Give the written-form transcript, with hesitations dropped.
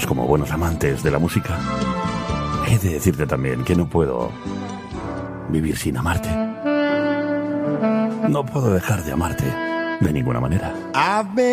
pues como buenos amantes de la música, he de decirte también que no puedo vivir sin amarte. No puedo dejar de amarte de ninguna manera.